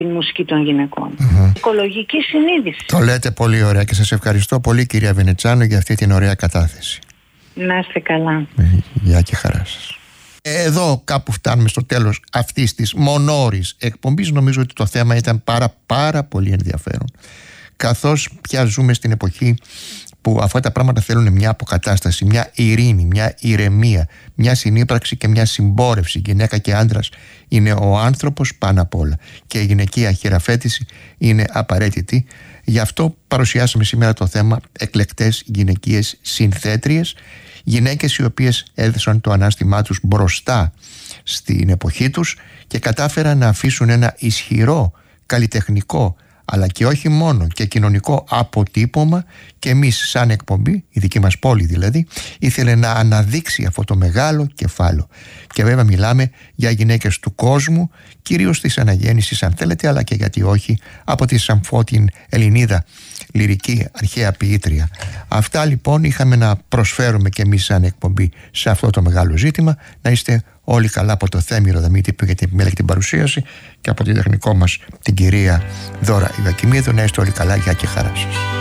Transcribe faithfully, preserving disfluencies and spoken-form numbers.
τη μουσική των γυναικών. Mm-hmm. Οικολογική συνείδηση. Το λέτε πολύ ωραία και σας ευχαριστώ πολύ, κυρία Βενετσάνο, για αυτή την ωραία κατάθεση. Να είστε καλά. Γεια και χαρά σας. Εδώ κάπου φτάνουμε στο τέλος αυτής της μονόρης εκπομπής. Νομίζω ότι το θέμα ήταν πάρα πάρα πολύ ενδιαφέρον, καθώς πια ζούμε στην εποχή που αυτά τα πράγματα θέλουν μια αποκατάσταση, μια ειρήνη, μια ηρεμία, μια συνύπαρξη και μια συμπόρευση. Γυναίκα και άντρας είναι ο άνθρωπος πάνω απ' όλα και η γυναικεία χειραφέτηση είναι απαραίτητη. Γι' αυτό παρουσιάσαμε σήμερα το θέμα εκλεκτές γυναικείες συνθέτριες, γυναίκες οι οποίες έδωσαν το ανάστημά τους μπροστά στην εποχή τους και κατάφεραν να αφήσουν ένα ισχυρό καλλιτεχνικό, αλλά και όχι μόνο, και κοινωνικό αποτύπωμα, και εμείς σαν εκπομπή, η δική μας πόλη δηλαδή, ήθελε να αναδείξει αυτό το μεγάλο κεφάλαιο. Και βέβαια μιλάμε για γυναίκες του κόσμου, κυρίως της αναγέννησης αν θέλετε, αλλά και γιατί όχι από τη Σαμφώ, την Ελληνίδα λυρική αρχαία ποιήτρια. Αυτά λοιπόν είχαμε να προσφέρουμε και εμείς σαν εκπομπή σε αυτό το μεγάλο ζήτημα. Να είστε όλοι καλά από το Θέμη Ροδαμίτη που για την επιμέλεια και την παρουσίαση, και από την τεχνικό μας την κυρία Δώρα Ιβακημίδου. Να είστε όλοι καλά, γεια και χαρά σας.